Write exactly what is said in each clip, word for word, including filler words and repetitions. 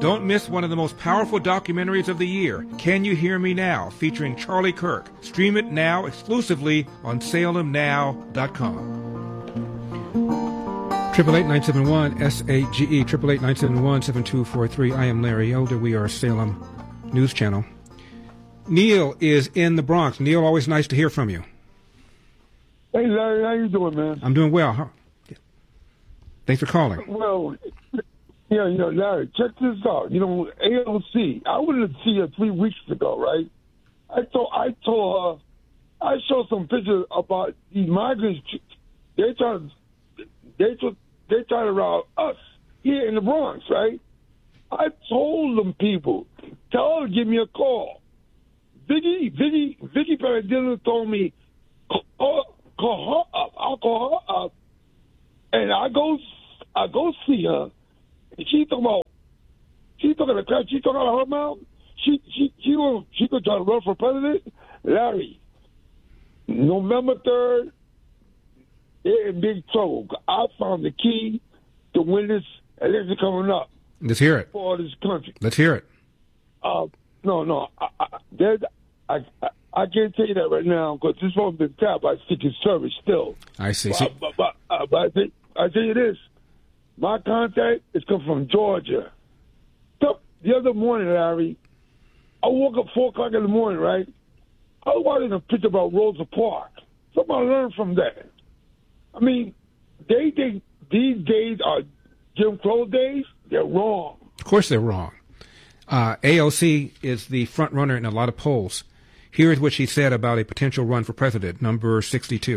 Don't miss one of the most powerful documentaries of the year, Can You Hear Me Now, featuring Charlie Kirk. Stream it now exclusively on Salem Now dot com. Triple eight nine seven one S A G E, triple eight nine seven one seven two four three. I am Larry Elder. We are Salem News Channel. Neil is in the Bronx. Neil, always nice to hear from you. Hey, Larry, how you doing, man? I'm doing well. How? Thanks for calling. Well, yeah, you know, Larry, check this out. You know, A O C, I went to see her three weeks ago, right? I told, I told her, I showed some pictures about these migrants. They try to, they try, they try to rob us here in the Bronx, right? I told them people, tell her to give me a call. Vicky, Vicky, Vicky Paradilla told me, call, call her up. I'll call her up, and I go, I go see her. And she talking about, she talking about crap. She talking out of her mouth. She, she, she gonna, she gonna try to run for president. Larry, November third, they're in big trouble. I found the key to win this election coming up. Let's hear it. For this country. Let's hear it. Uh, no, no, I, I, I, I, I can't tell you that right now because this one's been tapped by Secret Service still. I see. But, see. but, but, uh, but I, think, I tell you this, my contact is come from Georgia. So, the other morning, Larry, I woke up four o'clock in the morning, right? I was watching a picture about Rosa Parks. Somebody learned from that. I mean, they think these days are Jim Crow days. They're wrong. Of course they're wrong. Uh, A O C is the front runner in a lot of polls. Here's what she said about a potential run for president, number sixty-two.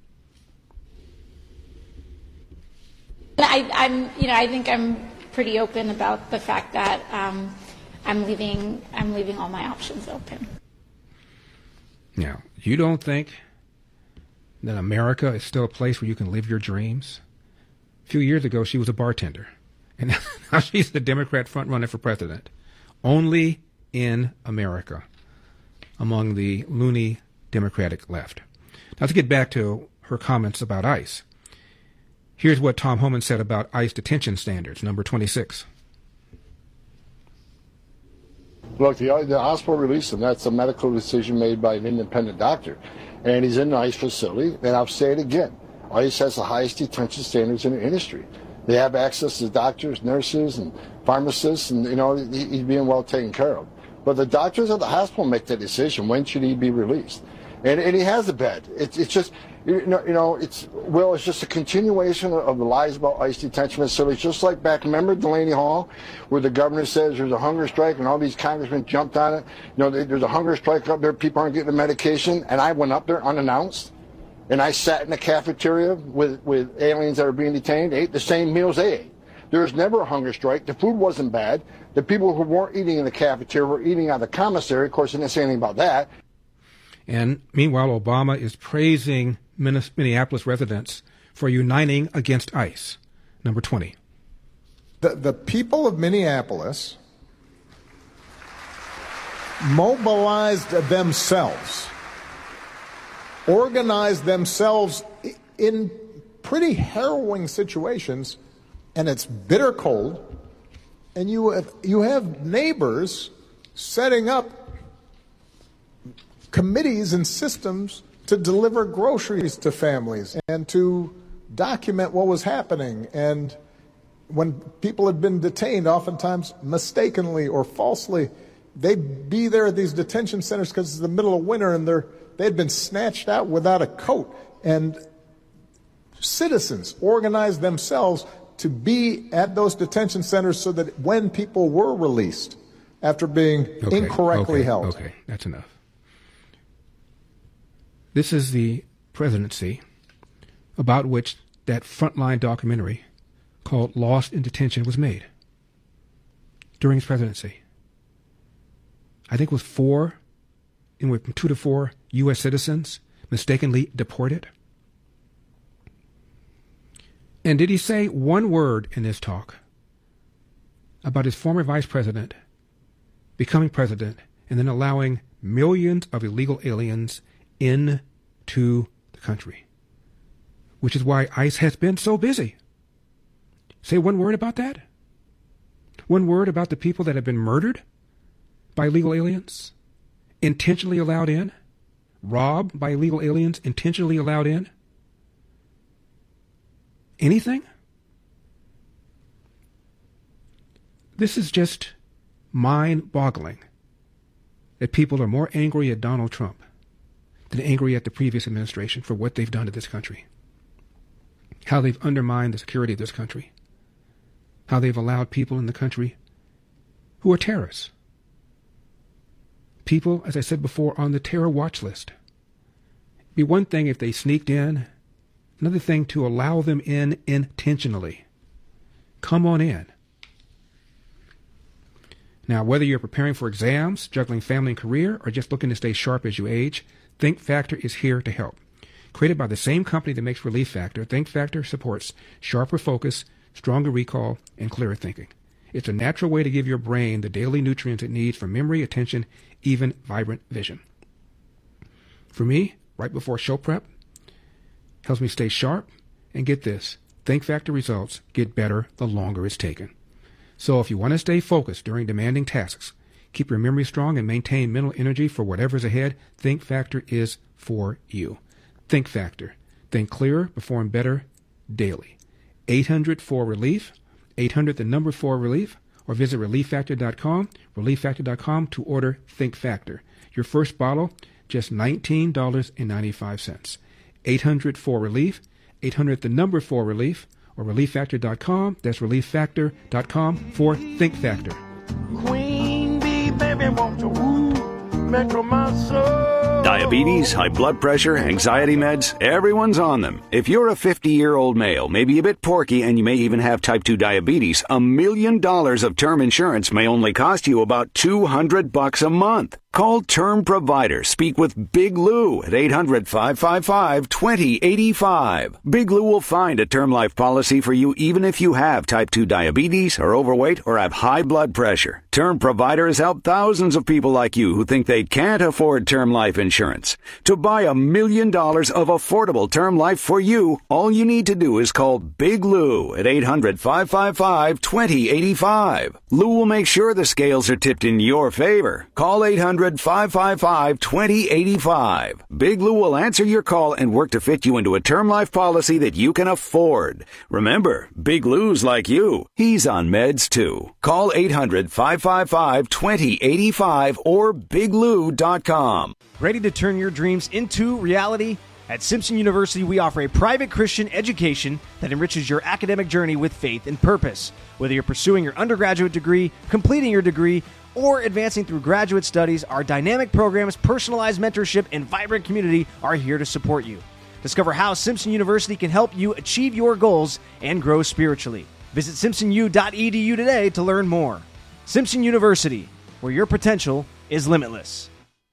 I, I'm, you know, I think I'm pretty open about the fact that um, I'm leaving. I'm leaving all my options open. Now, you don't think that America is still a place where you can live your dreams? A few years ago, she was a bartender, and now she's the Democrat front runner for president. Only in America, among the loony Democratic left. Now, to get back to her comments about ICE, here's what Tom Homan said about ICE detention standards, number twenty-six. Look, the, the hospital released him. That's a medical decision made by an independent doctor. And he's in an ICE facility. And I'll say it again. ICE has the highest detention standards in the industry. They have access to doctors, nurses, and pharmacists, and, you know, he's being well taken care of. But the doctors at the hospital make that decision. When should he be released? And, and he has a bed. It, it's just, you know, you know, it's, Will, it's just a continuation of the lies about ICE detention facilities. Just like back, remember Delaney Hall, where the governor says there's a hunger strike and all these congressmen jumped on it? You know, there's a hunger strike up there, people aren't getting the medication, and I went up there unannounced. And I sat in the cafeteria with, with aliens that are being detained, ate the same meals they ate. There was never a hunger strike. The food wasn't bad. The people who weren't eating in the cafeteria were eating out of the commissary. Of course, they didn't say anything about that. And meanwhile, Obama is praising Minneapolis residents for uniting against ICE. Number twenty. The, the people of Minneapolis mobilized themselves, organized themselves in pretty harrowing situations, and it's bitter cold, and you have, you have neighbors setting up committees and systems to deliver groceries to families and to document what was happening. And when people had been detained, oftentimes mistakenly or falsely, they'd be there at these detention centers because it's the middle of winter and they're they'd been snatched out without a coat. And citizens organized themselves to be at those detention centers so that when people were released after being okay, incorrectly okay, held. Okay, that's enough. This is the presidency about which that Frontline documentary called Lost in Detention was made during his presidency. I think it was four, anywhere from two to four U S citizens mistakenly deported. And did he say one word in this talk about his former vice president becoming president and then allowing millions of illegal aliens into the country? Which is why ICE has been so busy. Say one word about that? One word about the people that have been murdered by illegal aliens, intentionally allowed in, robbed by illegal aliens, intentionally allowed in? Anything? This is just mind-boggling that people are more angry at Donald Trump than angry at the previous administration for what they've done to this country, how they've undermined the security of this country, how they've allowed people in the country who are terrorists, people, as I said before, on the terror watch list. It'd be one thing if they sneaked in, another thing to allow them in intentionally. Come on in. Now, whether you're preparing for exams, juggling family and career, or just looking to stay sharp as you age, Think Factor is here to help. Created by the same company that makes Relief Factor, Think Factor supports sharper focus, stronger recall, and clearer thinking. It's a natural way to give your brain the daily nutrients it needs for memory, attention, even vibrant vision. For me, right before show prep, helps me stay sharp, and get this, Think Factor results get better the longer it's taken. So if you want to stay focused during demanding tasks, keep your memory strong, and maintain mental energy for whatever's ahead, Think Factor is for you. Think Factor. Think clearer, perform better daily. eight hundred four relief, eight hundred the number four relief, or visit relief factor dot com, relief factor dot com to order Think Factor. Your first bottle, just nineteen dollars and ninety-five cents. eight hundred four relief, eight hundred the number four relief, or relief factor dot com. That's relief factor dot com for Think Factor. Queen bee, baby, won't you woo, metro my soul. Diabetes, high blood pressure, anxiety meds, everyone's on them. If you're a fifty-year-old male, maybe a bit porky, and you may even have type two diabetes, a million dollars of term insurance may only cost you about two hundred bucks a month. Call Term Provider. Speak with Big Lou at eight hundred, five five five, two zero eight five. Big Lou will find a term life policy for you even if you have type two diabetes, are overweight, or have high blood pressure. Term Provider has helped thousands of people like you who think they can't afford term life insurance. To buy a million dollars of affordable term life for you, all you need to do is call Big Lou at eight hundred, five five five, two zero eight five. Lou will make sure the scales are tipped in your favor. Call eight hundred, five five five, two zero eight five. Big Lou will answer your call and work to fit you into a term life policy that you can afford. Remember, Big Lou's like you. He's on meds too. Call eight hundred, five five five, two zero eight five or big lou dot com. Ready to turn your dreams into reality? At Simpson University, we offer a private Christian education that enriches your academic journey with faith and purpose. Whether you're pursuing your undergraduate degree, completing your degree, or advancing through graduate studies, our dynamic programs, personalized mentorship, and vibrant community are here to support you. Discover how Simpson University can help you achieve your goals and grow spiritually. Visit simpson u dot e d u today to learn more. Simpson University, where your potential is limitless.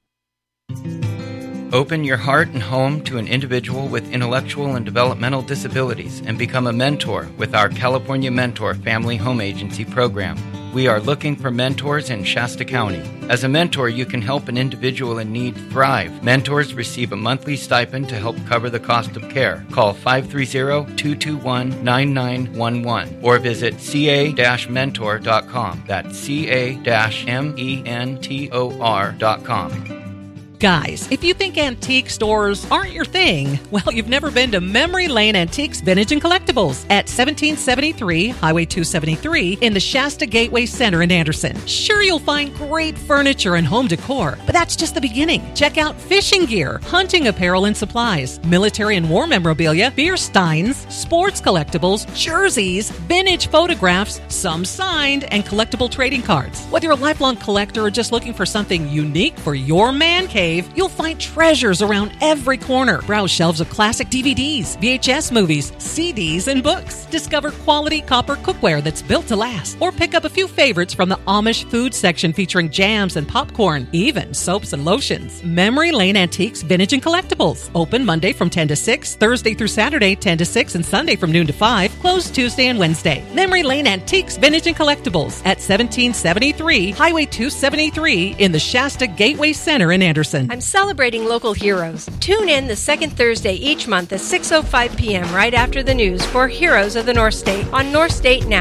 Open your heart and home to an individual with intellectual and developmental disabilities and become a mentor with our California Mentor Family Home Agency program. We are looking for mentors in Shasta County. As a mentor, you can help an individual in need thrive. Mentors receive a monthly stipend to help cover the cost of care. Call five three zero, two two one, nine nine one one or visit c a dash mentor dot com. That's c a dash mentor dot com. Guys, if you think antique stores aren't your thing, well, you've never been to Memory Lane Antiques, Vintage, and Collectibles at seventeen seventy-three Highway two seventy-three in the Shasta Gateway Center in Anderson. Sure, you'll find great furniture and home decor, but that's just the beginning. Check out fishing gear, hunting apparel and supplies, military and war memorabilia, beer steins, sports collectibles, jerseys, vintage photographs, some signed, and collectible trading cards. Whether you're a lifelong collector or just looking for something unique for your man cave, you'll find treasures around every corner. Browse shelves of classic D V Ds, V H S movies, C Ds, and books. Discover quality copper cookware that's built to last. Or pick up a few favorites from the Amish food section featuring jams and popcorn, even soaps and lotions. Memory Lane Antiques, Vintage, and Collectibles. Open Monday from ten to six, Thursday through Saturday ten to six, and Sunday from noon to five. Closed Tuesday and Wednesday. Memory Lane Antiques, Vintage, and Collectibles at seventeen seventy-three Highway two seventy-three in the Shasta Gateway Center in Anderson. I'm celebrating local heroes. Tune in the second Thursday each month at six oh five p.m. right after the news for Heroes of the North State on North State Now.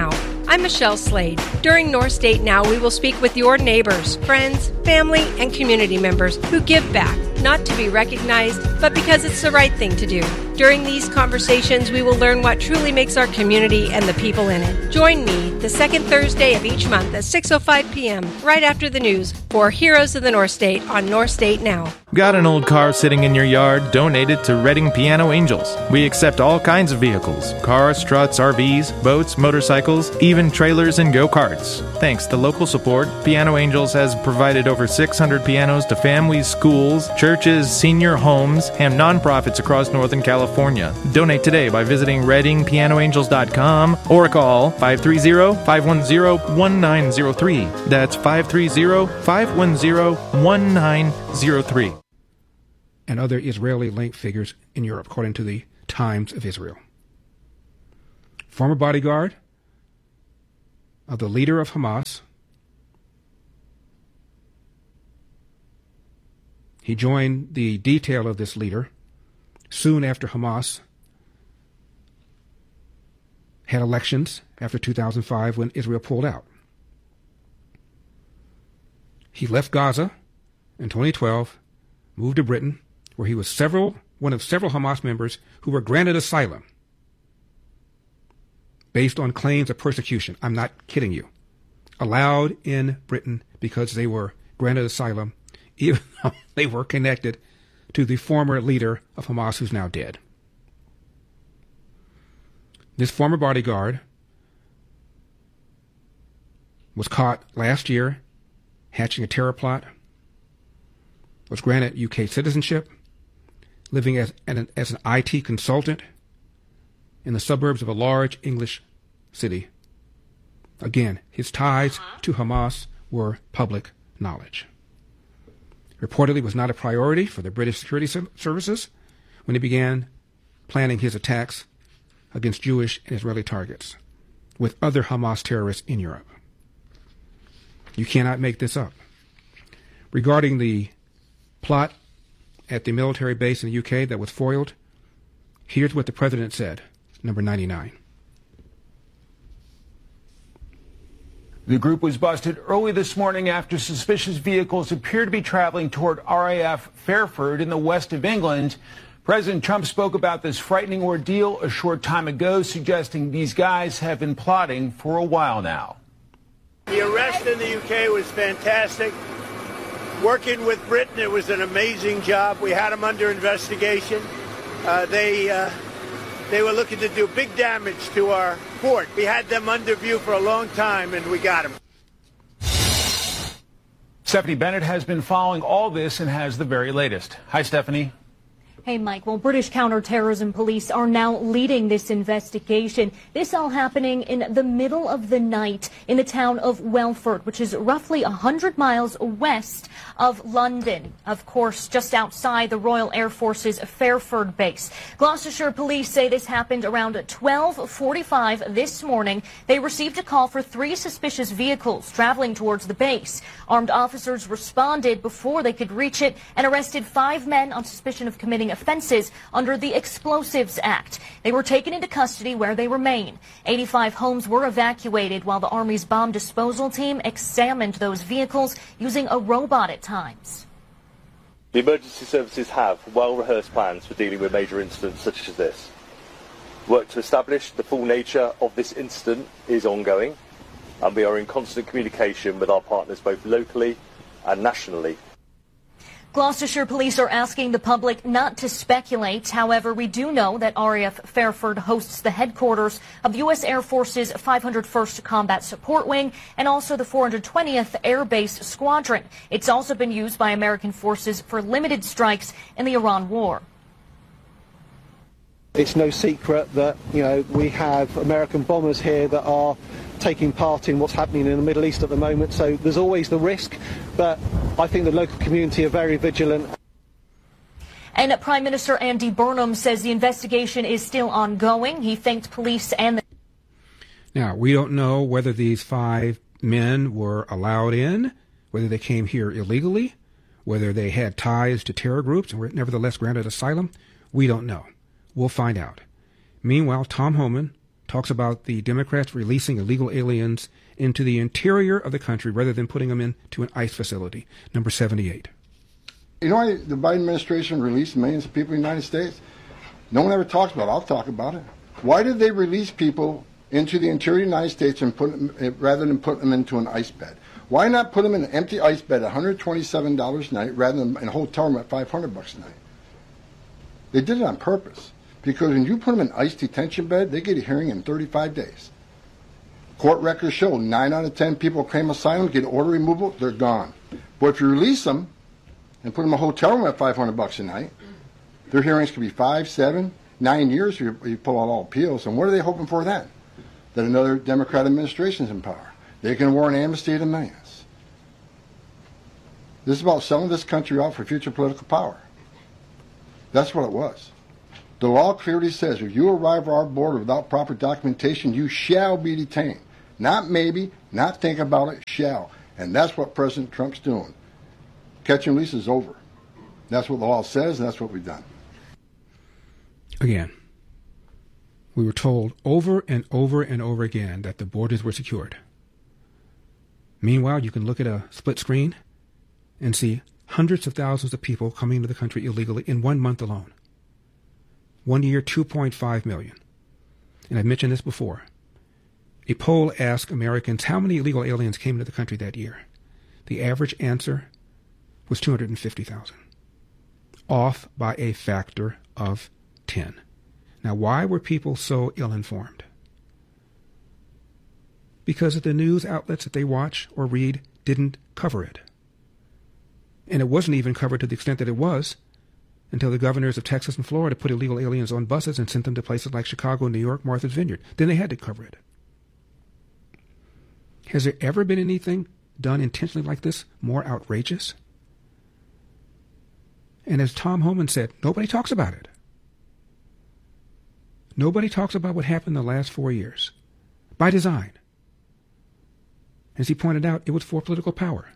I'm Michelle Slade. During North State Now, we will speak with your neighbors, friends, family, and community members who give back, not to be recognized, but because it's the right thing to do. During these conversations, we will learn what truly makes our community and the people in it. Join me the second Thursday of each month at six oh five p.m., right after the news, for Heroes of the North State on North State Now. Got an old car sitting in your yard? Donate it to Reading Piano Angels. We accept all kinds of vehicles: cars, trucks, R Vs, boats, motorcycles, even trailers and go-karts. Thanks to local support, Piano Angels has provided over six hundred pianos to families, schools, churches, senior homes, and nonprofits across Northern California. Donate today by visiting reading piano angels dot com or call five three zero, five one zero, one nine zero three. That's five three zero, five one zero, one nine zero three. And other Israeli-linked figures in Europe, according to the Times of Israel. Former bodyguard of the leader of Hamas. He joined the detail of this leader soon after Hamas had elections after two thousand five when Israel pulled out. He left Gaza in twenty twelve, moved to Britain, where he was several one of several Hamas members who were granted asylum based on claims of persecution. I'm not kidding you. Allowed in Britain because they were granted asylum, even though they were connected to the former leader of Hamas, who's now dead. This former bodyguard was caught last year hatching a terror plot, was granted U K citizenship, living as an, as an I T consultant in the suburbs of a large English city. Again, his ties to Hamas were public knowledge. Reportedly was not a priority for the British security services when he began planning his attacks against Jewish and Israeli targets with other Hamas terrorists in Europe. You cannot make this up. Regarding the plot at the military base in the U K that was foiled, here's what the president said, number ninety-nine. The group was busted early this morning after suspicious vehicles appear to be traveling toward R A F Fairford in the west of England. President Trump spoke about this frightening ordeal a short time ago, suggesting these guys have been plotting for a while now. The arrest in the U K was fantastic. Working with Britain, it was an amazing job. We had them under investigation. Uh, they uh, they were looking to do big damage to our port. We had them under view for a long time, and we got them. Stephanie Bennett has been following all this and has the very latest. Hi, Stephanie. Hey, Mike. Well, British counterterrorism police are now leading this investigation. This all happening in the middle of the night in the town of Welford, which is roughly one hundred miles west of London. Of course, just outside the Royal Air Force's Fairford base. Gloucestershire police say this happened around twelve forty-five this morning. They received a call for three suspicious vehicles traveling towards the base. Armed officers responded before they could reach it and arrested five men on suspicion of committing offenses under the Explosives Act. They were taken into custody where they remain. eighty-five homes were evacuated while the Army's bomb disposal team examined those vehicles using a robot at times. The emergency services have well-rehearsed plans for dealing with major incidents such as this. Work to establish the full nature of this incident is ongoing, and we are in constant communication with our partners both locally and nationally. Gloucestershire police are asking the public not to speculate. However, we do know that R A F Fairford hosts the headquarters of U S Air Force's five hundred first Combat Support Wing and also the four hundred twentieth Air Base Squadron. It's also been used by American forces for limited strikes in the Iran war. It's no secret that, you know, we have American bombers here that are taking part in what's happening in the Middle East at the moment, so there's always the risk, but I think the local community are very vigilant. And Prime Minister Andy Burnham says the investigation is still ongoing. He thanked police and the... Now, we don't know whether these five men were allowed in, whether they came here illegally, whether they had ties to terror groups and were nevertheless granted asylum. We don't know. We'll find out. Meanwhile, Tom Homan talks about the Democrats releasing illegal aliens into the interior of the country rather than putting them into an ICE facility. Number seventy-eight. You know why the Biden administration released millions of people in the United States? No one ever talks about it. I'll talk about it. Why did they release people into the interior of the United States and put them, rather than put them into an ICE bed? Why not put them in an empty ICE bed at one hundred twenty-seven dollars a night rather than in a hotel room at five hundred bucks a night? They did it on purpose. Because when you put them in ICE detention bed, they get a hearing in thirty-five days. Court records show nine out of ten people claim asylum, get order removal, they're gone. But if you release them and put them in a hotel room at five hundred bucks a night, their hearings could be five, seven, nine years if you, you pull out all appeals. And what are they hoping for then? That another Democrat administration is in power. They can award an amnesty to millions. This is about selling this country off for future political power. That's what it was. The law clearly says if you arrive at our border without proper documentation, you shall be detained. Not maybe, not think about it, shall. And that's what President Trump's doing. Catch and release is over. That's what the law says, and that's what we've done. Again, we were told over and over and over again that the borders were secured. Meanwhile, you can look at a split screen and see hundreds of thousands of people coming into the country illegally in one month alone. One year, two point five million. And I've mentioned this before. A poll asked Americans how many illegal aliens came into the country that year. The average answer was two hundred fifty thousand, off by a factor of ten. Now, why were people so ill-informed? Because the news outlets that they watch or read didn't cover it. And it wasn't even covered to the extent that it was until the governors of Texas and Florida put illegal aliens on buses and sent them to places like Chicago, New York, Martha's Vineyard. Then they had to cover it. Has there ever been anything done intentionally like this more outrageous? And as Tom Homan said, nobody talks about it. Nobody talks about what happened in the last four years. By design. As he pointed out, it was for political power.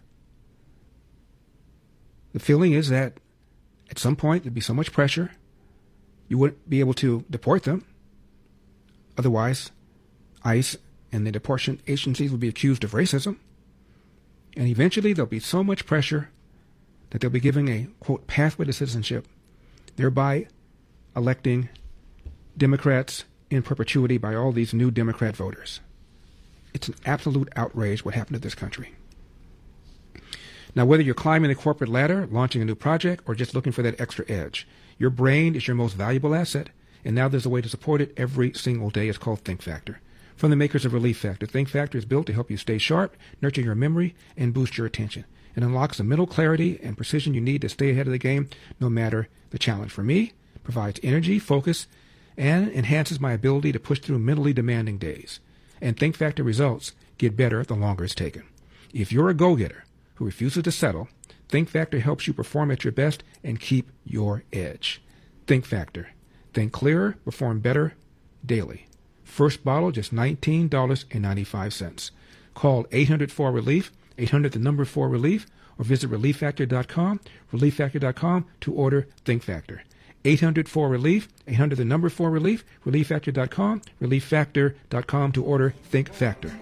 The feeling is that at some point there'd be so much pressure, you wouldn't be able to deport them. Otherwise, ICE and the deportation agencies would be accused of racism. And eventually there'll be so much pressure that they'll be giving a, quote, pathway to citizenship, thereby electing Democrats in perpetuity by all these new Democrat voters. It's an absolute outrage what happened to this country. Now, whether you're climbing the corporate ladder, launching a new project, or just looking for that extra edge, your brain is your most valuable asset, and now there's a way to support it every single day. It's called Think Factor. From the makers of Relief Factor, Think Factor is built to help you stay sharp, nurture your memory, and boost your attention. It unlocks the mental clarity and precision you need to stay ahead of the game, no matter the challenge. For me, it provides energy, focus, and enhances my ability to push through mentally demanding days. And Think Factor results get better the longer it's taken. If you're a go-getter who refuses to settle, Think Factor helps you perform at your best and keep your edge. Think Factor. Think clearer, perform better daily. First bottle, just nineteen dollars and ninety-five cents. Call eight hundred four relief, eight hundred the number four relief, or visit relief factor dot com, relief factor dot com to order Think Factor. eight hundred four relief, eight hundred the number four relief, relief factor dot com, relief factor dot com to order Think Factor.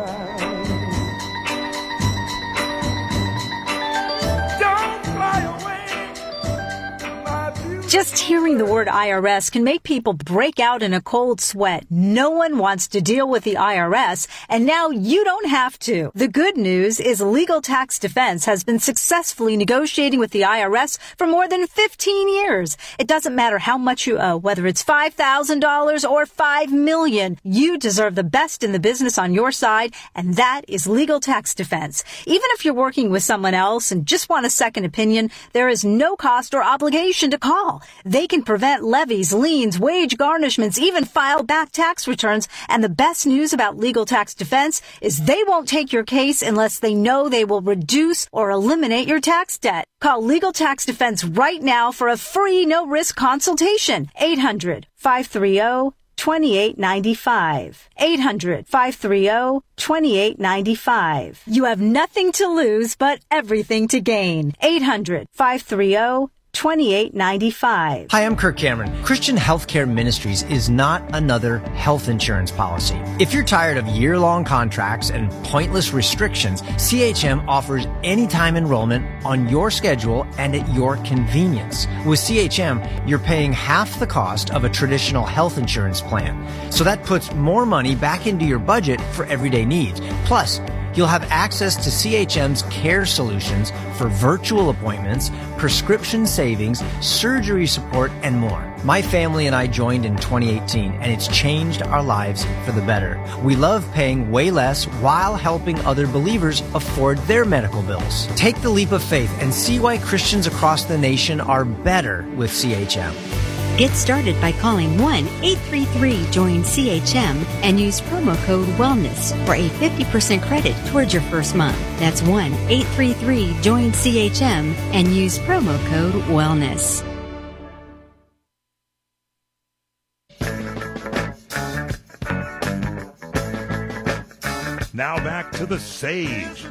Just hearing the word I R S can make people break out in a cold sweat. No one wants to deal with the I R S, and now you don't have to. The good news is Legal Tax Defense has been successfully negotiating with the I R S for more than fifteen years. It doesn't matter how much you owe, whether it's five thousand dollars or five million dollars. You deserve the best in the business on your side, and that is Legal Tax Defense. Even if you're working with someone else and just want a second opinion, there is no cost or obligation to call. They can prevent levies, liens, wage garnishments, even file back tax returns. And the best news about Legal Tax Defense is they won't take your case unless they know they will reduce or eliminate your tax debt. Call Legal Tax Defense right now for a free no-risk consultation. eight hundred, five three zero, two eight nine five. eight hundred, five three zero, two eight nine five. You have nothing to lose but everything to gain. eight hundred, five three zero, twenty-eight ninety-five. Hi, I'm Kirk Cameron. Christian Healthcare Ministries is not another health insurance policy. If you're tired of year-long contracts and pointless restrictions, C H M offers anytime enrollment on your schedule and at your convenience. With C H M, you're paying half the cost of a traditional health insurance plan. So that puts more money back into your budget for everyday needs. Plus, you'll have access to C H M's care solutions for virtual appointments, prescription savings, surgery support, and more. My family and I joined in twenty eighteen, and it's changed our lives for the better. We love paying way less while helping other believers afford their medical bills. Take the leap of faith and see why Christians across the nation are better with C H M. Get started by calling one eight three three join C H M and use promo code WELLNESS for a fifty percent credit towards your first month. That's one eight three three join C H M and use promo code WELLNESS. Now back to the Sage